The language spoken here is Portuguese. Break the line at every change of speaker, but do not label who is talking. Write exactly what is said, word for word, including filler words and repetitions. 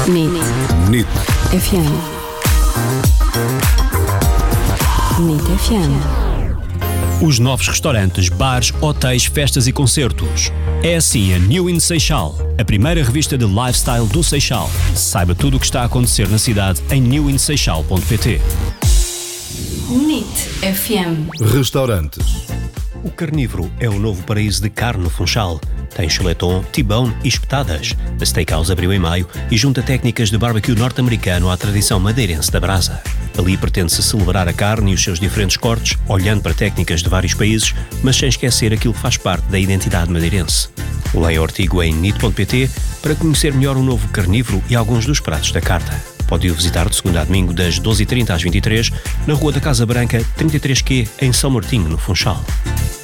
N I T.
N I T.
F M. N I T F M.
Os novos restaurantes, bares, hotéis, festas e concertos. É assim a New in Seixal, a primeira revista de lifestyle do Seixal. Saiba tudo o que está a acontecer na cidade em new in seixal ponto pt.
N I T F M.
Restaurantes.
O Carnívoro é o novo paraíso de carne no Funchal. Tem chuleton, T-bone e espetadas. A Steakhouse abriu em maio e junta técnicas de barbecue norte-americano à tradição madeirense da brasa. Ali pretende-se celebrar a carne e os seus diferentes cortes, olhando para técnicas de vários países, mas sem esquecer aquilo que faz parte da identidade madeirense. Leia o artigo em N I T ponto pt para conhecer melhor o novo Carnívoro e alguns dos pratos da carta. Pode-o visitar de segunda a domingo das doze e trinta às vinte e três, na Rua da Casa Branca, trinta e três Q, em São Martinho, no Funchal.